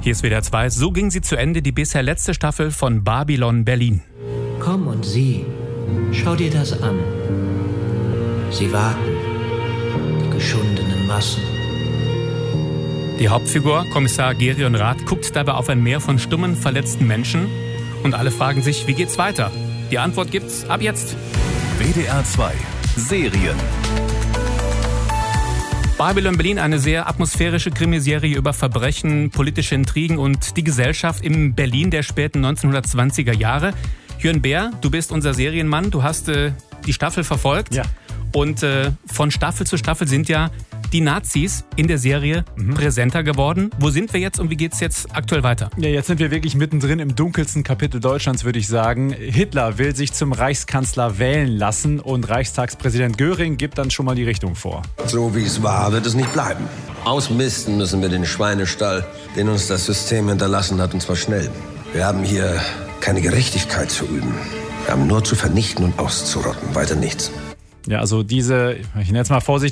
Hier ist WDR 2. So ging sie zu Ende, die bisher letzte Staffel von Babylon Berlin. Komm und sieh, schau dir das an. Sie warten, die geschundenen Massen. Die Hauptfigur, Kommissar Gerion Rath, guckt dabei auf ein Meer von stummen, verletzten Menschen. Und alle fragen sich, wie geht's weiter? Die Antwort gibt's ab jetzt. WDR 2 Serien. Babylon Berlin, eine sehr atmosphärische Krimiserie über Verbrechen, politische Intrigen und die Gesellschaft im Berlin der späten 1920er Jahre. Jörn Bär, du bist unser Serienmann, du hast die Staffel verfolgt. Ja. Und von Staffel zu Staffel sind ja die Nazis in der Serie präsenter geworden. Wo sind wir jetzt und wie geht's jetzt aktuell weiter? Ja, jetzt sind wir wirklich mittendrin im dunkelsten Kapitel Deutschlands, würde ich sagen. Hitler will sich zum Reichskanzler wählen lassen und Reichstagspräsident Göring gibt dann schon mal die Richtung vor. So wie es war, wird es nicht bleiben. Ausmisten müssen wir den Schweinestall, den uns das System hinterlassen hat, und zwar schnell. Wir haben hier keine Gerechtigkeit zu üben. Wir haben nur zu vernichten und auszurotten, weiter nichts. Ja, also diese, ich nenne es mal vorsichtig,